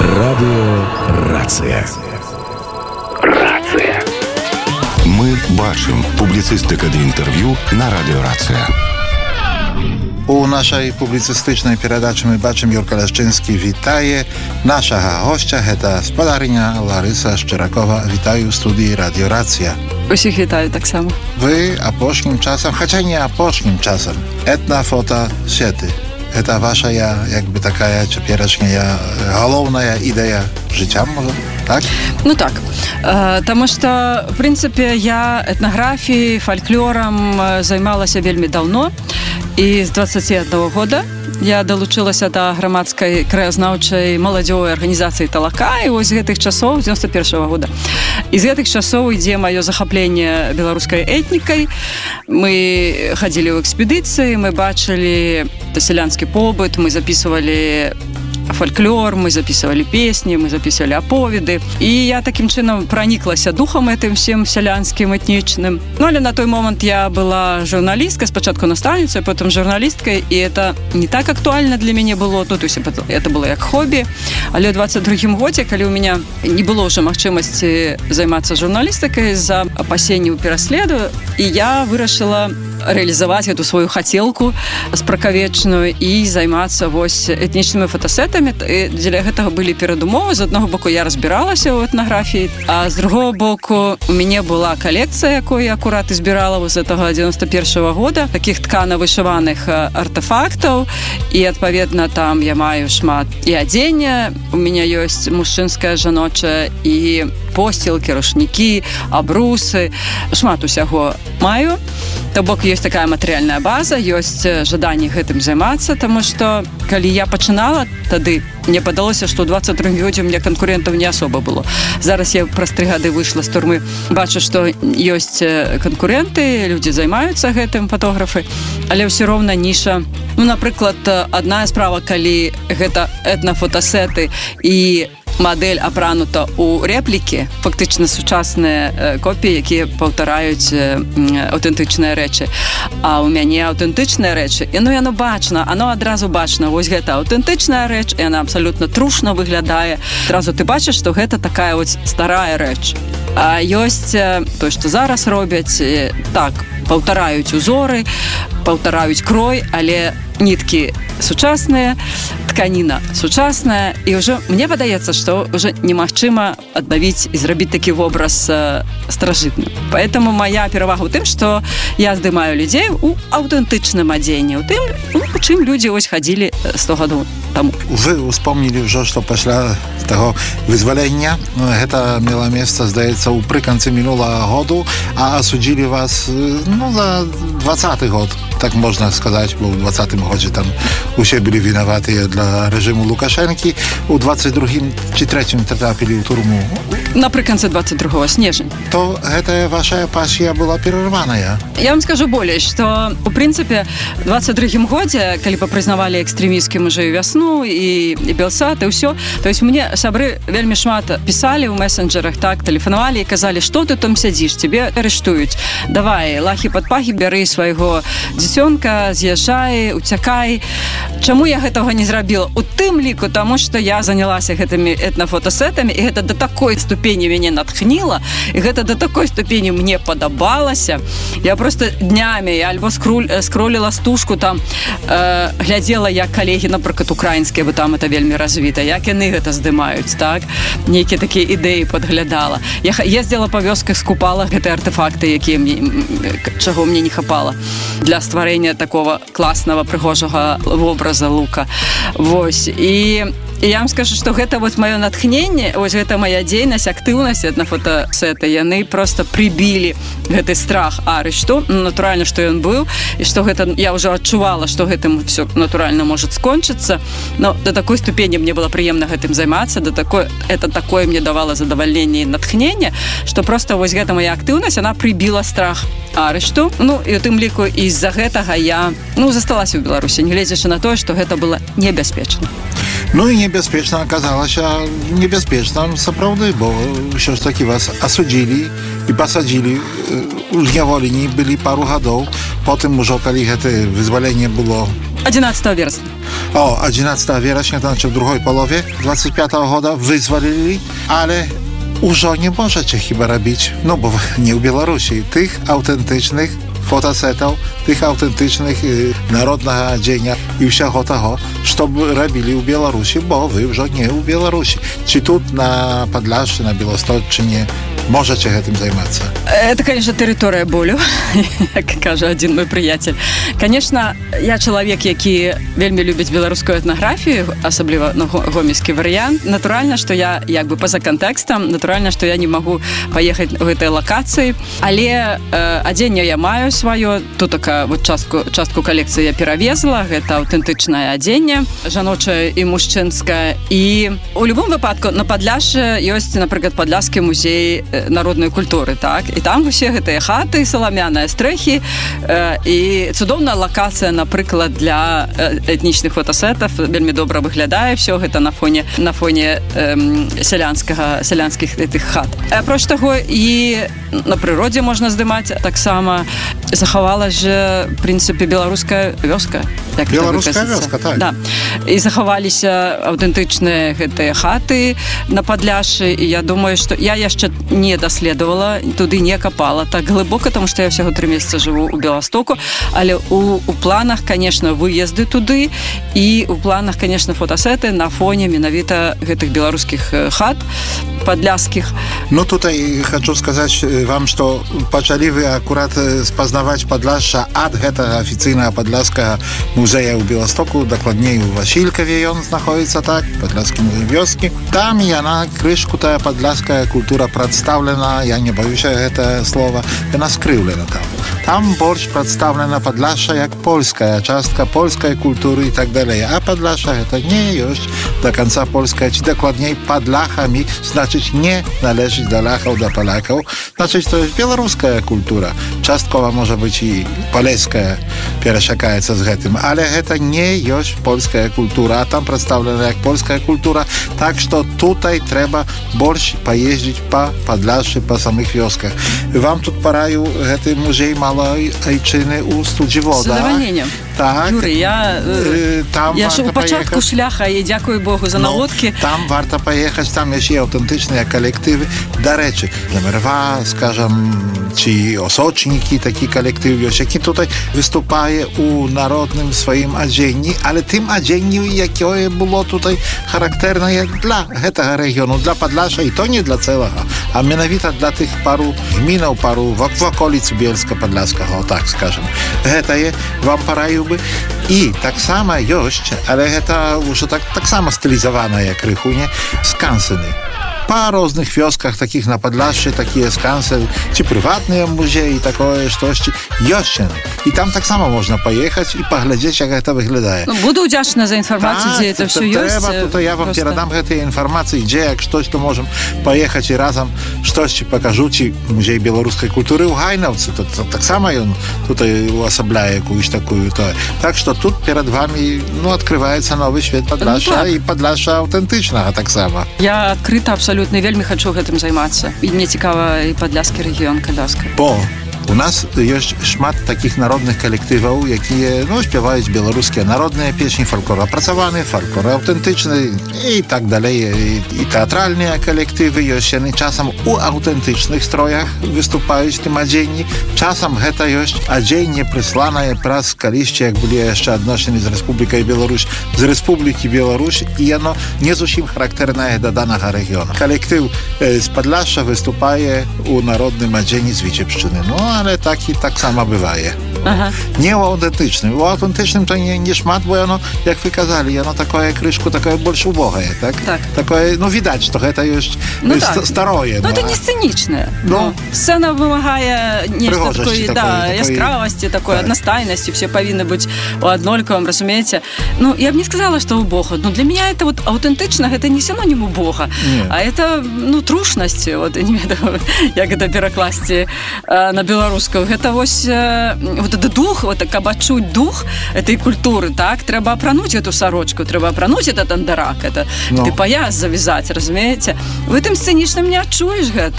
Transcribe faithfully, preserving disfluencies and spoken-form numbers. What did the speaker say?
Радыё Рацыя. Рацыя. Мы бачым публіцыстыка ды інтэрв'ю на радыё Рацыя. У нашай публіцыстычнай перадачы мы бачым Юрка Лашчынскі вітае нашага госця, гэта спадарыня Ларыса Шчыракова. Вітаю ў студыі радыё Рацыя. Усіх вітаю таксама. Вы апошнім часам, хаця не апошнім часам, этнафотасеты. Это ваша, якби такая цяперашняя галоўная ідэя жыцця, можа, так? Ну так, таму што, в прынцыпе, я этнаграфіяй, фальклорам займалася вельмі даўно, і з дваццаці аднаго года я далучылася да грамадскай краязнаўчай маладзёвай арганізацыі «Талака», і вось з гэтых часоў, з дзевяносто першага года. І з гэтых часоў ідзе маё захапленне беларускай этнікай. Мы хадзілі ў экспедыцыі, мы бачылі сялянскі побыт, мы записывалі фольклор, мы записывали песни, мы записывали аповеды. И я таким чынам прониклася духом этим всем сялянским, этничным. Ну, але на той момент я была журналисткой, спочатку наставницей, потом журналисткой, и это не так актуально для меня было. Ну, то есть это было как хобби. Але ў двадцать другім годзе, калі у меня не было уже магчымасці займацца журналістыкай з-за апасенняў пераследу, і я вырашыла реализовать эту свою хотелку спракавечную и займацца вось этнічнымі фотосетамі. І для гэтага былі перадумовы. З аднаго боку я разбіралася ў этнаграфіі, а з другого боку у мяне была калекцыя, якую я акурат і збірала з этого девяносто первого года, таких ткана-вышываных артефактаў, і адпаведна там я маю шмат і адзення, у меня ёсць мужчынская, жаночая, і посцілкі, рушнікі, абрусы, шмат усяго маю. То бок ёсць такая матэрыяльная база, ёсць жаданне гэтым займацца, таму што калі я пачынала тады, мне падалося, што ў двадцать другім годзе у мяне канкурентаў не асоба было. Зараз я праз тры гады выйшла з турмы, бачу, што ёсць канкуренты, людзі займаюцца гэтым, фотографы, але ўсё роўна ніша. Ну, напрыклад, адна справа, калі гэта этнафотасеты і модель апранута ў рэплікі, фактычна сучасныя копіі, якія паўтараюць аўтэнтычныя рэчы. А ў мяне аўтэнтычныя рэчы, і ну яно бачна, оно адразу бачна. Вось гэта аўтэнтычная рэч, і яна абсалютна трушна выглядае. Адразу ты бачыш, што гэта такая вось старая рэч. А ёсць тое, што зараз робяць, так, паўтараюць узоры, паўтараюць крой, але ніткі сучасныя, тканіна сучасная, і ўжо мне падаецца, што ўжо немагчыма аднавіць і зрабіць такі вобраз старажытным. Поэтому моя перавага ў тым, што я здымаю людзей у аўтэнтычным адзенні, у тым, у чым людзі ось хадзілі сто гадоў таму. Вы успомнілі ўжо, што пасля таго вызвалення гэта мела месца, здаецца, ў прыканцы мінулага году, а асудзілі вас, ну, за двадцаты год, так можна сказаць, бо ў двадцатым годзе там усе былі вінаватыя для рэжыму Лукашэнкі. У двадцать другім ці трэцім трапілі ў турму. Напрыканцы двадцать другого снежня. То гэтая ваша пасія была перарваная. Я вам скажу болей, што у прынцыпе двадцать другім годзе, калі папрызнавалі экстрэмісцкім уже і вясну і, і Белсат і ўсё, то есть мне сябры вельмі шмат пісалі ў месенджерах, так, тэлефанавалі і казалі, што ты там сядзіш, цябе арыштуюць. Давай, лахі-падпахі, бяры свайго дзіцёнка, з'язджай, уцякай. Чаму я гэтага не зрабіла? У тым ліку, таму што я занялася гэтымі этнафотасетамі, і гэта да такой ступені мяне натхніла, і гэта да такой ступені мне падабалася. Я просто днямі альбо скруль, скроліла стужку, там э, глядзела, як калегі, напрыклад, украінскія, бо там это вельмі развіта, як яны гэта здымаюць, так? Нейкія такія ідэі падглядала. Я ездзіла па вёсках, скупала гэтыя артефакты, якія мне, чаго мне не хапала для стварэння такого класнага, прыгожага вобраза лука. Вось. І І я вам скажу, што гэта вось маё натхненне, вось гэта моя дзейнасць, актыўнасць этнафотасета, яны просто прыбілі гэты страх арышту. Ну, натуральна, што ён быў, і што гэта, я ўжо адчувала, што гэтым все натуральна может скончыцца. Но до такой ступені мне было прыемна гэтым займацца, до такой, это такое мне давало задавальненне і натхненне, што просто вось гэта моя актыўнасць, она прыбіла страх арышту. Ну, і у тым ліку і-за гэтага я, ну, засталася ў Беларусі, не гледзячы на тое, што гэта было небяспечна. Ну і небяспечна аказалася небяспечным сапраўды, бо ўсё ж такі вас асудзілі і пасадзілі у зняволенні, былі пару гадоў. Потым ужо, калі гэта вызваленне было одиннадцатого вересня. О, одиннадцатого вересня, to znaczy w drugiej połowie dwudziestego piątego года wyzwolili, ale уже nie możecie chyba robić, no bo nie w Białorusi, tych autentycznych fotosetów, tych autentycznych y, narodnego dzienia i wszystkiego tego, co robili w Białorusi, bo wy już nie w Białorusi. Czy tu na Podlasie, na Białostocczynie можете этим заниматься? Это, конечно, территория болю, как каже один мой приятель. Конечно, я человек, який вельми любить белорусскую этнографию, особливо ну, гомельский вариант. Натурально, что я, как бы, поза контекстом, натурально, что я не могу поехать в этой локации. Але э, оденье я маю свое. Тут такая вот частку, частку коллекции я перевезла. Это аутентичное оденье, жаночее и мужчинское. И у любом выпадку на Подляшше есть, например, Подляшский музей народної культури, так? І там усі гэтыя хаты, саламяныя стрэхі э, і цудоўная лакацыя, напрыклад, для этнічных фотасетаў, вельмі добра выглядае все гэта на фоне на фоне э, сялянскага сялянскіх гэтых хат. Апроч таго і на прыродзе можна здымаць таксама. Захавалась же, в прынцыпе, беларуская вёска. Беларуская вёска, так. Да. І захаваліся аўтэнтычныя гэтыя хаты на Падляшшы, і я думаю, што я яшчэ не даследавала, туды не капала так глыбока, тому што я ўсяго тры месяца жыву ў Беластоку, але у, у планах, конечно, выезды туды, і у планах, конечно, фотасеты на фоне менавіта гэтых беларускіх хат падляшскіх. Ну, tutaj хочу сказаць вам, што пачалі вы акурат спазнаваць Падляшша ад гэтага афіцыйнага падляшскага музея ў Беластоку, дакладней у Васількаве ён знаходзіцца, так, падляшскі музей вёскі. Там яна крышку тая падляшская культура прадстаўлена, я не баюся гэта слова, яна скрыўлена там. Там больш прадстаўлена Падляшша як польская частка польскай культуры і так далей. А Падляшша гэта не ёсць до конца польская, ці дакладней падляхамі, значыць не належыць да ляхаў, да палякаў. Значыць, to jest беларуская культура. Часткова можа быць і палеская перасякаецца з гэтым, але гэта не ёсць польская культура, а там прадстаўлена як польская культура, так што tutaj трэба больш паездзіць па Падляшшы, па самых вёсках. Вам тут параю гэты музей малой айчыны ў Студзівода. З задавальненнем. Так. Юрий, я, э, там я ж у пачатку паехаць. шляха, і дзякую Богу за наводкі. No, там варта паехаць, там яшчэ аўтэнтычныя калектывы. Дарэчы, Жамерва, скажам, ці Осочнікі, такі калектыў ёсць, які tutaj выступае у народным сваім адзенні, але тым адзенні, якое было tutaj характэрнае для гэтага рэгіёну, для Падляшша, і то не для цэлага, а менавіта для тых пару гмінаў, пару ваколіц Бельска-Падляшскага, так скажам. Гэтае вам параю бы. І таксама ёсць, але гэта ўжо так, таксама стылізаванае крыху, не? Скансены. Па розных вёсках, такіх на Падляшшы, такія скансены, ці прыватныя музеі, такое штосьці, ёсць яны. І там таксама можна паехаць і паглядзець, як гэта выглядае. Ну, буду ўдзячна за інфармацыю, так, дзе это все ёсць. Трэба, тут я вам перадам гэтыя інфармацыі, дзе, як штось, то можам паехаць і разам штосьці пакажу, ці музей беларускай культуры ў Гайнаўцы. Тут таксама ён тут уасабляе якуюсь такую тое. Так што тут перад вами, ну, адкрываецца новы свет Падляшша, ну, так. І Падляшша аўтэнтычнага таксама. Я адкрыта абсолютно вельмі хочу гэтым займацца. І мне цікава і падляшскі рэгіён, каляска. Бо у нас ёсць шмат такіх народных калектываў, якія, ну, спяваюць беларускія народныя песні, фальклор апрацаваны, фальклор аўтэнтычны і так далей. І, і тэатральныя калектывы ёсць, яны часам у аўтэнтычных строях выступаюць тым адзенні. Часам гэта ёсць адзенне прысланае праз калісьці, як былі яшчэ адносіны з Рэспублікай Беларусь, з Рэспублікі Беларусь, і яно не зусім характэрнае да данага рэгіёна. Калектыў э, з Падляшша выступае у народным адзенні з Віцебшчыны. Ну, ale tak i tak samo bywaje. Aha. Nie o autentycznym. O autentycznym to nie, nie szmat, bo ono, jak wykazali, ono takie kryszku, takie больше убогое, tak? Tak. Takie, no widać trochę, to już no st- tak. staroje. No, no to nie sceniczne. No. No. Scena wymagає нечто такої, такої, да, такої, яскравості, такої, так. одностайності, все повинно быть однольковым, разумеете? Ну, я бы не сказала, что убого, но для меня это вот аутентично, это не синоним убого, а это, ну, трушность, вот, як это перекласти на белорусский беларускую, гэта вось э, вот этот дух, вот, каб адчуць дух этой культуры, так, трэба апрануць эту сарочку, трэба апрануць этот андарак, это, ну. ты паяс завязаць, разумееце? В гэтым сцэнічным не адчуеш гэта.